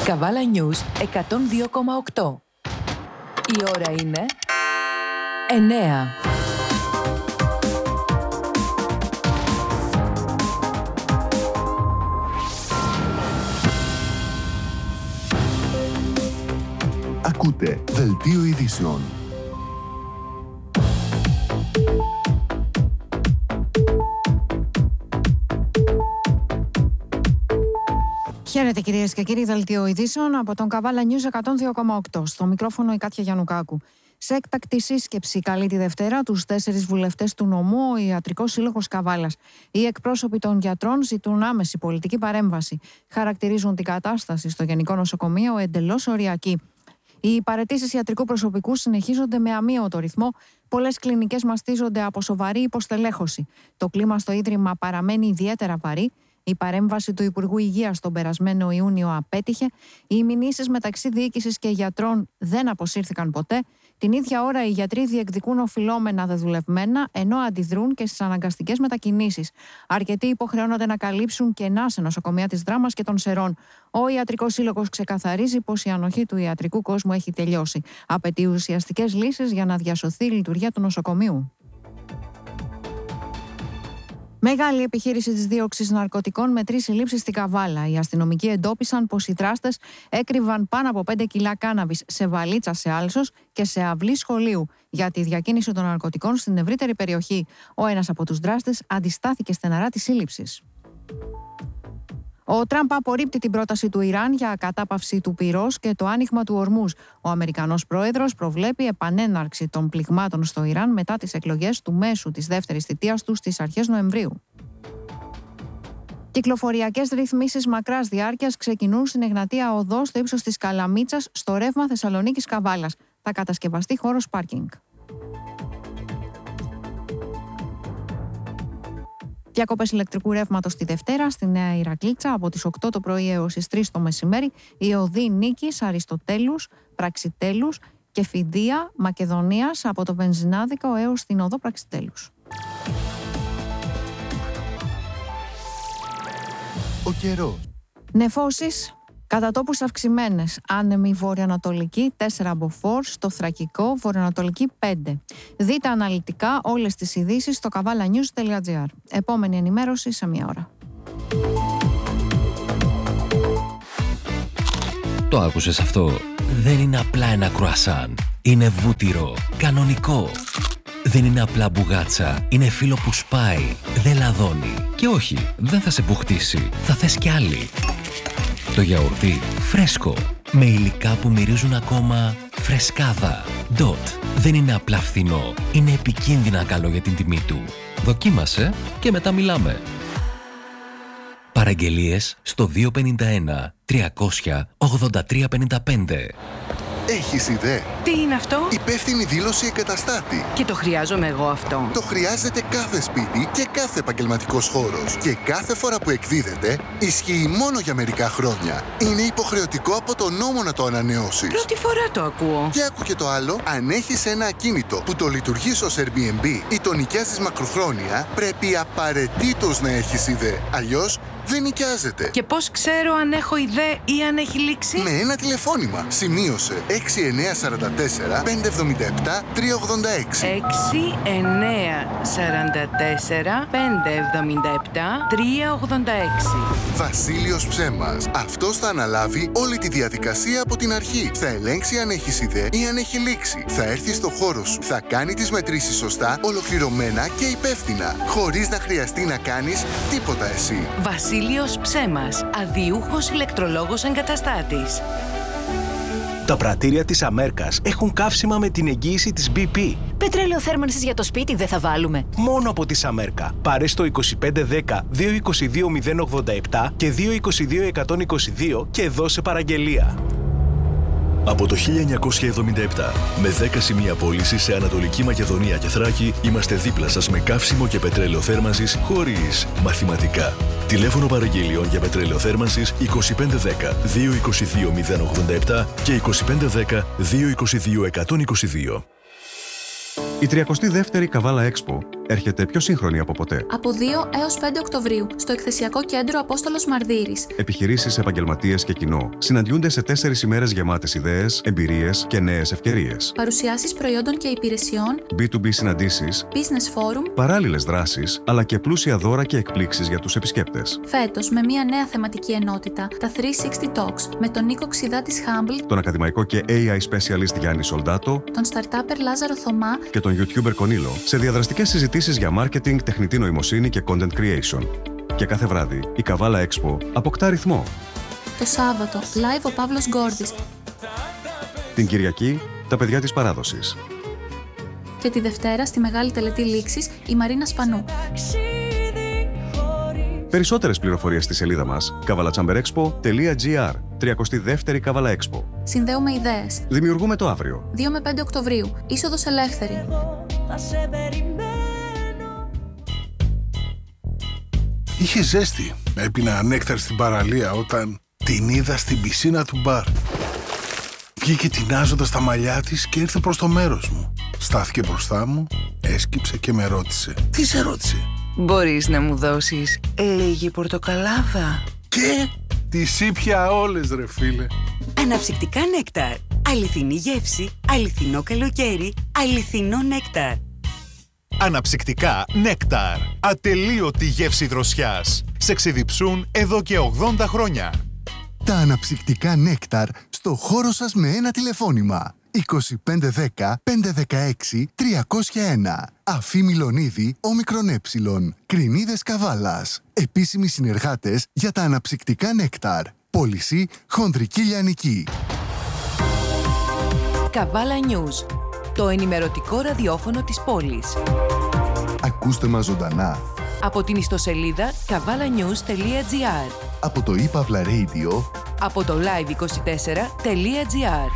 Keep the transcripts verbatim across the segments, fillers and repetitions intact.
Καβάλα News εκατόν δύο κόμμα οκτώ. Η ώρα είναι εννέα. Ακούτε Δελτίο Ειδήσεων. Χαίρετε κυρίες και κύριοι, Δελτίο Ειδήσεων από τον Καβάλα News εκατόν δύο κόμμα οκτώ. Στο μικρόφωνο η Κάτια Γιαννουκάκου. Σε έκτακτη σύσκεψη καλεί τη Δευτέρα τους τέσσερις βουλευτές του νομού ο Ιατρικός Σύλλογος Καβάλας. Οι εκπρόσωποι των γιατρών ζητούν άμεση πολιτική παρέμβαση. Χαρακτηρίζουν την κατάσταση στο Γενικό Νοσοκομείο εντελώς οριακή. Οι παραιτήσεις ιατρικού προσωπικού συνεχίζονται με αμύωτο ρυθμό. Πολλές κλινικές μαστίζονται από σοβαρή υποστελέχωση. Το κλίμα στο Ίδρυμα παραμένει ιδιαίτερα βαρύ. Η παρέμβαση του Υπουργού Υγείας τον περασμένο Ιούνιο απέτυχε. Οι μηνύσεις μεταξύ διοίκησης και γιατρών δεν αποσύρθηκαν ποτέ. Την ίδια ώρα οι γιατροί διεκδικούν οφειλόμενα δεδουλευμένα, ενώ αντιδρούν και στις αναγκαστικές μετακινήσεις. Αρκετοί υποχρεώνονται να καλύψουν κενά σε νοσοκομεία της Δράμας και των Σερών. Ο Ιατρικός Σύλλογος ξεκαθαρίζει πως η ανοχή του ιατρικού κόσμου έχει τελειώσει. Απαιτεί ουσιαστικές λύσεις για να διασωθεί η λειτουργία του νοσοκομείου. Μεγάλη επιχείρηση της δίωξης ναρκωτικών με τρεις συλλήψεις στην Καβάλα. Οι αστυνομικοί εντόπισαν πως οι δράστες έκρυβαν πάνω από πέντε κιλά κάναβης σε βαλίτσα σε άλσος και σε αυλή σχολείου για τη διακίνηση των ναρκωτικών στην ευρύτερη περιοχή. Ο ένας από τους δράστες αντιστάθηκε στεναρά της σύλληψης. Ο Τραμπ απορρίπτει την πρόταση του Ιράν για κατάπαυση του πυρός και το άνοιγμα του ορμούζ. Ο Αμερικανός πρόεδρος προβλέπει επανέναρξη των πληγμάτων στο Ιράν μετά τις εκλογές του μέσου της δεύτερης θητείας του στις αρχές Νοεμβρίου. Κυκλοφοριακές ρυθμίσεις μακράς διάρκειας ξεκινούν στην Εγνατία Οδό στο ύψος της Καλαμίτσας στο ρεύμα Θεσσαλονίκης Καβάλας. Θα κατασκευαστεί χώρος πάρκινγκ. Διακοπές ηλεκτρικού ρεύματος τη Δευτέρα στη Νέα Ηρακλήτσα από τις οκτώ το πρωί έως τις τρεις το μεσημέρι. Οι οδοί Νίκης, Αριστοτέλους, Πραξιτέλους και Φιδία Μακεδονίας από το Βενζινάδικο έως την οδό Πραξιτέλους. Ο καιρός. Νεφώσεις κατά τόπους αυξημένες. Άνεμη βορειοανατολική τέσσερα μποφόρ, στο Θρακικό βορειοανατολική πέντε. Δείτε αναλυτικά όλες τις ειδήσεις στο καβάλα news τελεία τζι άρ. Επόμενη ενημέρωση σε μία ώρα. Το άκουσες αυτό? Δεν είναι απλά ένα κρουασάν. Είναι βούτυρο. Κανονικό. Δεν είναι απλά μπουγάτσα. Είναι φύλλο που σπάει. Δεν λαδώνει. Και όχι, δεν θα σε μπουχτίσει. Θα θες κι άλλη. Το γιαουρτί φρέσκο, με υλικά που μυρίζουν ακόμα φρεσκάδα. Dot. Δεν είναι απλά φθηνό, είναι επικίνδυνα καλό για την τιμή του. Δοκίμασε και μετά μιλάμε. Παραγγελίες στο δύο πέντε ένα τριακόσια ογδόντα τρία πενήντα πέντε. Έχεις ιδέα? Τι είναι αυτό? Υπεύθυνη δήλωση εγκαταστάτη. Και το χρειάζομαι εγώ αυτό. Το χρειάζεται κάθε σπίτι και κάθε επαγγελματικός χώρος. Και κάθε φορά που εκδίδεται, ισχύει μόνο για μερικά χρόνια. Είναι υποχρεωτικό από τον νόμο να το ανανεώσεις. Πρώτη φορά το ακούω. Και άκου και το άλλο, αν έχεις ένα ακίνητο που το λειτουργείς ως Airbnb ή το νοικιάζεις μακροχρόνια, πρέπει απαραίτητος να έχεις ιδέα. Αλλιώς δεν νοικιάζεται. Και πώς ξέρω αν έχω ιδέα ή αν έχει λήξει? Με ένα τηλεφώνημα. Σημείωσε έξι εννιά τέσσερα τέσσερα πέντε εβδομήντα επτά τρία ογδόντα έξι. έξι εννιά τέσσερα τέσσερα πέντε εβδομήντα επτά τρία ογδόντα έξι. Βασίλειος Ψέμας. Αυτός θα αναλάβει όλη τη διαδικασία από την αρχή. Θα ελέγξει αν έχεις ιδέα ή αν έχει λήξει. Θα έρθει στο χώρο σου. Θα κάνει τις μετρήσεις σωστά, ολοκληρωμένα και υπεύθυνα. Χωρίς να χρειαστεί να κάνεις τίποτα εσύ. Βασίλειος Ψέμας, αδιούχος ηλεκτρολόγος εγκαταστάτης. Τα πρατήρια της Αμέρκας έχουν καύσιμα με την εγγύηση της μπι πι. Πετρέλαιο θέρμανσης για το σπίτι δεν θα βάλουμε. Μόνο από της Αμέρκα. Πάρε στο είκοσι πέντε δέκα δύο είκοσι δύο μηδέν ογδόντα επτά και δύο είκοσι δύο εκατόν είκοσι δύο και δώσε παραγγελία. Από το χίλια εννιακόσια εβδομήντα επτά, με δέκα σημεία πώλησης σε Ανατολική Μακεδονία και Θράκη, είμαστε δίπλα σας με καύσιμο και πετρέλαιο θέρμανσης χωρίς μαθηματικά. Τηλέφωνο παραγγελιών για πετρέλαιο θέρμανσης είκοσι πέντε δέκα δύο είκοσι δύο μηδέν ογδόντα επτά και είκοσι πέντε δέκα δύο είκοσι δύο εκατόν είκοσι δύο. Η τριακοστή δεύτερη Καβάλα Expo έρχεται πιο σύγχρονη από ποτέ. Από δύο έως πέντε Οκτωβρίου, στο εκθεσιακό κέντρο Απόστολος Μαρδύρης. Επιχειρήσεις, επαγγελματίες και κοινό συναντιούνται σε τέσσερις ημέρες γεμάτες ιδέες, εμπειρίες και νέες ευκαιρίες. Παρουσιάσεις προϊόντων και υπηρεσιών, μπι του μπι συναντήσεις, business forum, παράλληλες δράσεις, αλλά και πλούσια δώρα και εκπλήξεις για τους επισκέπτες. Φέτος, με μια νέα θεματική ενότητα, τα τριακόσια εξήντα Talks, με τον Νίκο Ξιδά της Humble, τον ακαδημαϊκό και έι άι specialist Γιάννη Σολντάτο, τον startupper Λάζαρο Θωμά και τον YouTuber Κονίλο, σε διαδραστικές συζητήσεις για marketing, τεχνητή νοημοσύνη και content creation. Και κάθε βράδυ, η Καβάλα Expo αποκτά ρυθμό. Το Σάββατο, live ο Παύλος Γκόρδης. Την Κυριακή, τα παιδιά της παράδοσης. Και τη Δευτέρα, στη Μεγάλη Τελετή Λήξης, η Μαρίνα Σπανού. Περισσότερες πληροφορίες στη σελίδα μας καβαλατσάμπερexpo τελεία τζι άρ. τριαντάτη δεύτερη Καβάλα Expo. Συνδέουμε ιδέες. Δημιουργούμε το αύριο. δύο με πέντε Οκτωβρίου. Είσοδος ελεύθερη. Είχε ζέστη. Έπινα νέκταρ στην παραλία όταν την είδα στην πισίνα του μπαρ. Βγήκε τεινάζοντας τα μαλλιά της και ήρθε προς το μέρος μου. Στάθηκε μπροστά μου, έσκυψε και με ρώτησε. Τι σε ρώτησε? Μπορείς να μου δώσεις λίγη πορτοκαλάδα? Και τις ήπια όλες, ρε φίλε. Αναψυκτικά νέκταρ. Αληθινή γεύση, αληθινό καλοκαίρι, αληθινό νέκταρ. Αναψυκτικά νέκταρ. Ατελείωτη γεύση δροσιάς. Σε ξεδιψούν εδώ και ογδόντα χρόνια. Τα αναψυκτικά νέκταρ στο χώρο σας με ένα τηλεφώνημα. είκοσι πέντε δέκα πεντακόσια δεκαέξι τριακόσια ένα. Αφή Μιλονίδη, όμικρον έψιλον. Κρινίδες Καβάλας. Επίσημοι συνεργάτες για τα αναψυκτικά νέκταρ. Πώληση Χονδρική Λιανική. Καβάλα News. Το ενημερωτικό ραδιόφωνο της πόλης. Ακούστε μας ζωντανά Από την ιστοσελίδα καβάλα νιούς τελεία τζι άρ. από το iPavla Radio, Από το live είκοσι τέσσερα τελεία τζι άρ.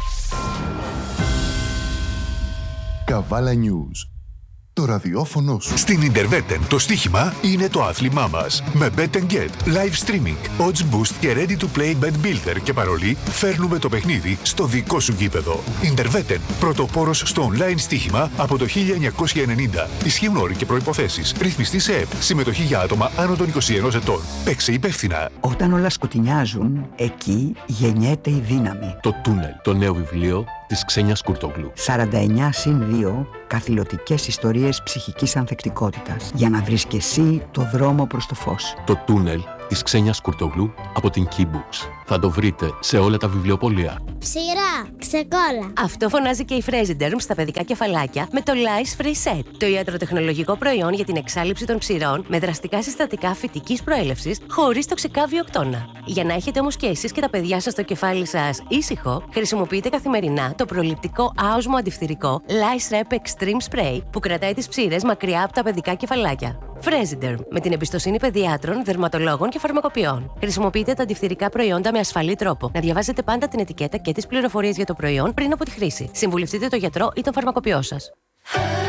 Καβάλα News. Το ραδιόφωνο σου. Στην Interveten το στοίχημα είναι το άθλημά μας. Με Bet and Get, live streaming, odds boost και ready to play bet builder και παρολί, φέρνουμε το παιχνίδι στο δικό σου γήπεδο. Interveten, πρωτοπόρος στο online στοίχημα από το χίλια εννιακόσια ενενήντα. Ισχύουν όροι και προϋποθέσεις. Ρυθμιστή σε ΕΠ. Συμμετοχή για άτομα άνω των είκοσι ενός ετών. Παίξε υπεύθυνα. Όταν όλα σκοτεινιάζουν, εκεί γεννιέται η δύναμη. Το Τούνελ, το νέο βιβλίο της Ξένιας Κουρτογλού. σαράντα εννιά συν δύο καθηλωτικές ιστορίες ψυχικής ανθεκτικότητας για να βρεις και εσύ το δρόμο προς το φως. Το Τούνελ της Ξένιας Κουρτογλού από την Keybooks. Θα το βρείτε σε όλα τα βιβλιοπωλεία. Ψηρά, ξεκόλα. Αυτό φωνάζει και η Fresiderm στα παιδικά κεφαλάκια με το Lice Free Set. Το ιατροτεχνολογικό προϊόν για την εξάλειψη των ψηρών με δραστικά συστατικά φυτικής προέλευσης χωρίς τοξικά βιοκτώνα. Για να έχετε όμως και εσείς και τα παιδιά σας το κεφάλι σας ήσυχο, χρησιμοποιείτε καθημερινά το προληπτικό άοσμο αντιφθυρικό Lice Rep Extreme Spray που κρατάει τις ψήρες μακριά από τα παιδικά κεφαλάκια. Fresiderm, με την εμπιστοσύνη παιδιάτρων, δερματολόγων και φαρμακοποιών. Χρησιμοποιείτε τα αντιφθυρικά προϊόντα με ασφαλή τρόπο. Να διαβάζετε πάντα την ετικέτα και τις πληροφορίες για το προϊόν πριν από τη χρήση. Συμβουλευτείτε τον γιατρό ή τον φαρμακοποιό σας.